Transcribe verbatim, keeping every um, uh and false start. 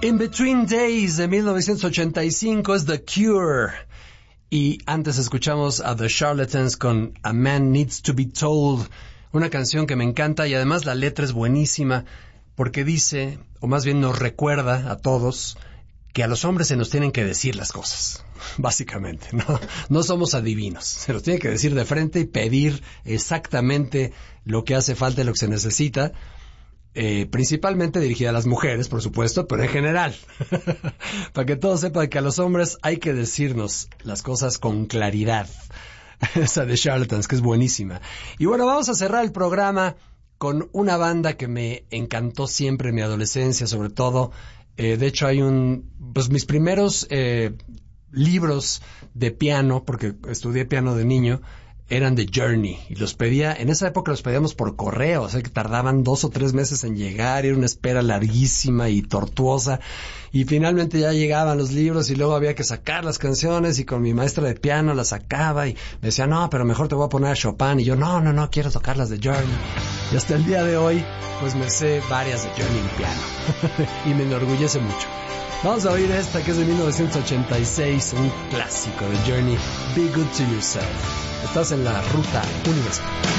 In Between Days de mil novecientos ochenta y cinco es The Cure. Y antes escuchamos a The Charlatans con A Man Needs to Be Told, una canción que me encanta y además la letra es buenísima porque dice, o más bien nos recuerda a todos, que a los hombres se nos tienen que decir las cosas, básicamente, ¿no? No somos adivinos, se nos tiene que decir de frente y pedir exactamente lo que hace falta y lo que se necesita. Eh, principalmente dirigida a las mujeres, por supuesto, pero en general, para que todos sepan que a los hombres hay que decirnos las cosas con claridad. Esa de Charlatans, que es buenísima. Y bueno, vamos a cerrar el programa con una banda que me encantó siempre en mi adolescencia, sobre todo. Eh, de hecho, hay un... Pues mis primeros eh, libros de piano, porque estudié piano de niño, eran de Journey, y los pedía, en esa época los pedíamos por correo, o sea que tardaban dos o tres meses en llegar, era una espera larguísima y tortuosa, y finalmente ya llegaban los libros y luego había que sacar las canciones, y con mi maestra de piano las sacaba, y me decía, no, pero mejor te voy a poner a Chopin, y yo, no, no, no, quiero tocar las de Journey, y hasta el día de hoy, pues me sé varias de Journey en piano, y me enorgullece mucho. Vamos a oír esta que es de mil novecientos ochenta y seis, un clásico de Journey, Be Good to Yourself. Estás en la ruta universal.